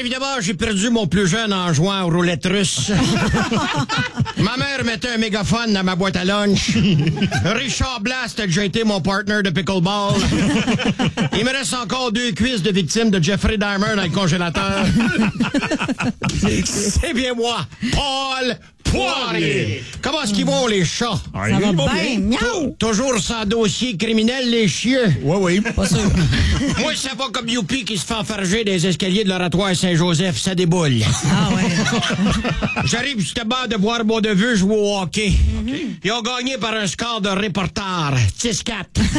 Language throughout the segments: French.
évidemment, j'ai perdu mon plus jeune en jouant aux roulettes russes. Ma mère mettait un mégaphone dans ma boîte à lunch. Richard Blast a déjà été mon partner de pickleball. Il me reste encore 2 cuisses de victimes de Jeffrey Dahmer dans le congélateur. C'est bien moi, Paul Poirier. Comment est-ce qu'ils vont, les chats? Ça va bien. Miaou. Toujours sans dossier criminel, les chiens? Oui. Pas sûr. Moi, c'est pas comme Youpi qui se fait enfarger des escaliers de l'oratoire Saint-Joseph. Ça déboule. Ah ouais. J'arrive justement de voir mon neveu jouer au hockey. Ils ont gagné par un score de reporter. 6-4.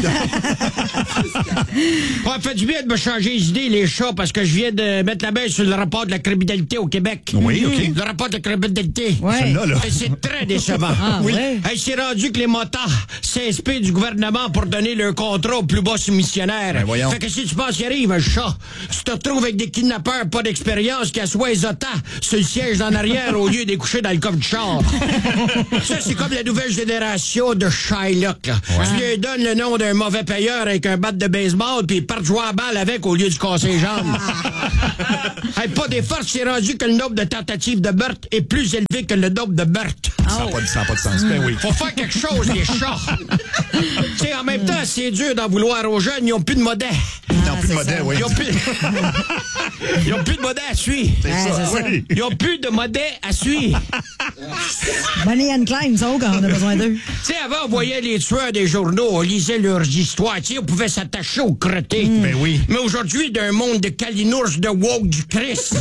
Ça fait du bien de me changer les idées, les chats, parce que je viens de mettre la main sur le rapport de la criminalité au Québec. Oui, OK. Le rapport de la criminalité. Ouais. Celle-là, là. Et c'est très décevant. Ah, oui. ouais. Hey, c'est rendu que les motards s'inspirent du gouvernement pour donner leur contrat au plus bas soumissionnaire. Ben, voyons. Fait que si tu penses qu'il arrive, un chat, tu te retrouves avec des kidnappeurs pas d'expérience qui assoient les otas sur le siège en arrière au lieu des coucher dans le coffre du char. Ça, c'est comme la nouvelle génération de Shylock, là. Tu lui donnes le nom d'un mauvais payeur avec un bat de baseball puis ils partent jouer à balle avec au lieu de se casser les jambes. Hey, pas des forces, c'est rendu que le nombre de tentatives de meurtre est plus élevé que le nombre de meurtres. Ça n'a pas de sens. Ben oui. Faut faire quelque chose, les chats. Tu sais, en même temps, c'est dur d'en vouloir aux jeunes, ils ont plus de modèle. Ils n'ont plus de c'est modèle, ça. oui. Ils ont plus de modèle à suivre. Ouais, c'est ça. Oui. Ils ont plus de modèle à suivre. Bonnie and Clyde, ça, quand on a besoin d'eux. Tu sais, avant, on voyait les tueurs des journaux, on lisait leurs histoires, tu sais, on pouvait s'attacher aux crottés. Ben oui. Mais aujourd'hui, d'un monde de calinours de woke du Christ,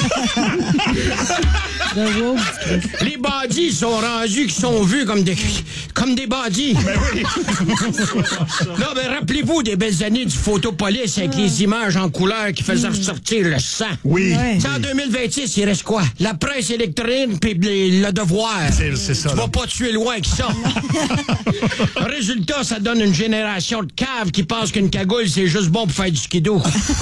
De wow. les bandits sont rendus qui sont vus comme des bandits. Ben oui. Non, mais rappelez-vous des belles années du photopolice avec les images en couleur qui faisaient ressortir le sang. Oui. Ouais. Tu sais, en 2026, il reste quoi? La presse électronique puis le devoir. C'est ça, Tu là. vas pas tuer loin avec ça. Résultat, ça donne une génération de caves qui pensent qu'une cagoule, c'est juste bon pour faire du skido.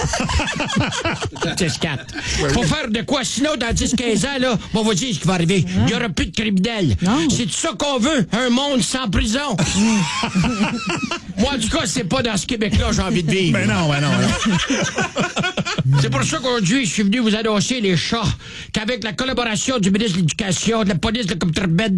10-4. Faut faire de quoi? Sinon, dans 10-15 ans, là, on va dire ce qui va arriver. Il y aura plus de criminels. Non. C'est ça qu'on veut? Un monde sans prison? Moi, en tout cas, c'est pas dans ce Québec-là que j'ai envie de vivre. Ben non. C'est pour ça qu'aujourd'hui, je suis venu vous annoncer, les chats, qu'avec la collaboration du ministre de l'Éducation, de la police de Contrebed,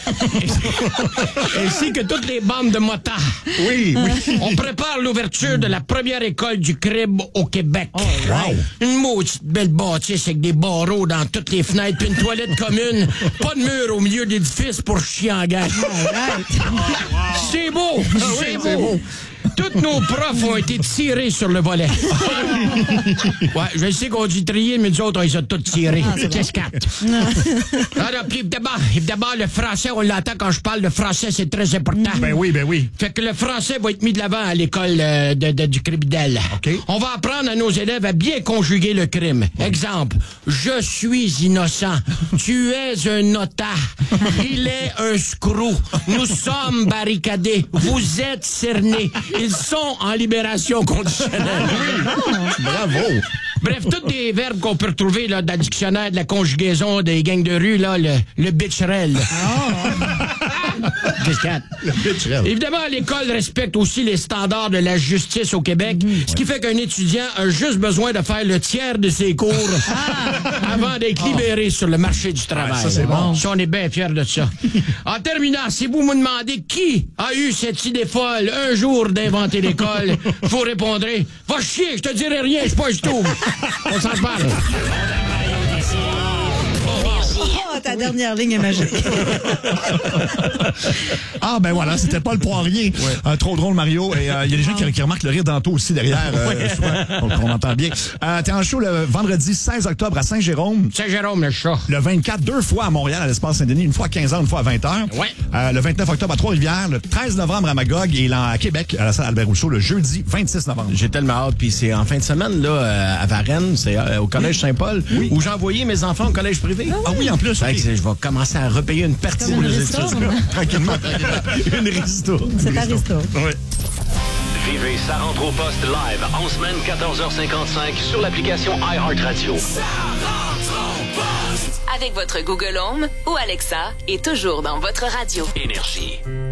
ainsi que toutes les bandes de motards, Oui. on prépare l'ouverture de la première école du crime au Québec. Wow. Une maudite belle bâtisse avec des barreaux dans toutes les fenêtres, puis une toilette commune, pas de mur au milieu de l'édifice pour chier en gang. C'est beau! C'est beau! Tous nos profs ont été tirés sur le volet. Ouais, je sais qu'on dit trier, mais nous autres, on les a tous tirés. Qu'est-ce qu'il y a? Alors, puis évidemment, le français, on l'entend quand je parle de français, c'est très important. Ben oui. Fait que le français va être mis de l'avant à l'école du criminel. OK. On va apprendre à nos élèves à bien conjuguer le crime. Exemple, je suis innocent. Tu es un otage. Il est un screw. Nous sommes barricadés. Vous êtes cernés. Ils sont en libération conditionnelle. Bravo. Bref, tous des verbes qu'on peut retrouver là, dans le dictionnaire de la conjugaison des gangs de rue, là, le bitcherel. Qu'est-ce qu'il y a? Le bitcherel. Évidemment, l'école respecte aussi les standards de la justice au Québec, ce qui fait qu'un étudiant a juste besoin de faire le tiers de ses cours avant d'être libéré sur le marché du travail. ça, c'est bon. Ça, on est bien fiers de ça. En terminant, si vous me demandez qui a eu cette idée folle un jour d'inventer l'école, vous répondrez « Va chier, je te dirai rien, je suis pas un stouve. » On s'en parle. Ah, ta dernière ligne est magique. Ah, ben voilà, c'était Paul Poirier. Trop drôle, Mario. Et il y a des gens qui remarquent le rire d'Anto aussi derrière. Souvent, on entend bien. T'es en show le vendredi 16 octobre à Saint-Jérôme. Saint-Jérôme, le chat. Le 24, 2 fois à Montréal, à l'Espace Saint-Denis, une fois à 15h, une fois à 20h. Ouais. Le 29 octobre à Trois-Rivières, le 13 novembre à Magog et à Québec, à la salle Albert Rousseau, le jeudi 26 novembre. J'ai tellement hâte, puis c'est en fin de semaine, là, à Varennes, c'est au Collège Saint-Paul, où j'ai envoyé mes enfants au collège privé. Ah oui, en plus. Fait que ok. je vais commencer à repayer une partie Comme de une mes ristourne. études. Tranquillement. Une ristourne. C'est Aristo. Oui. Vivez Ça rentre au poste live en semaine 14h55 sur l'application iHeartRadio. Avec votre Google Home ou Alexa et toujours dans votre radio. Énergie.